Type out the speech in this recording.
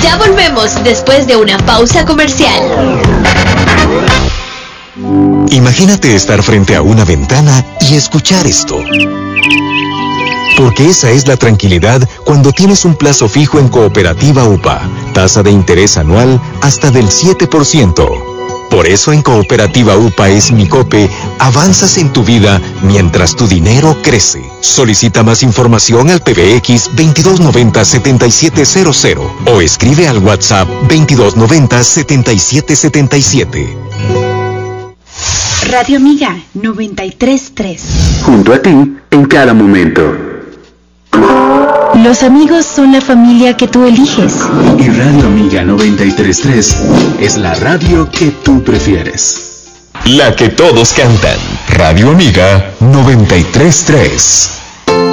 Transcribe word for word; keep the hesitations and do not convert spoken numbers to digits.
Ya volvemos después de una pausa comercial. Imagínate estar frente a una ventana y escuchar esto. Porque esa es la tranquilidad cuando tienes un plazo fijo en Cooperativa U P A. Tasa de interés anual hasta del siete por ciento. Por eso en Cooperativa U P A es Mi Cope, avanzas en tu vida mientras tu dinero crece. Solicita más información al P B X veintidós noventa setenta y siete cero cero o escribe al WhatsApp veintidós noventa setenta y siete setenta y siete. Radio Amiga noventa y tres punto tres. Junto a ti en cada momento. Los amigos son la familia que tú eliges. Y Radio Amiga noventa y tres punto tres es la radio que tú prefieres. La que todos cantan. Radio Amiga noventa y tres punto tres.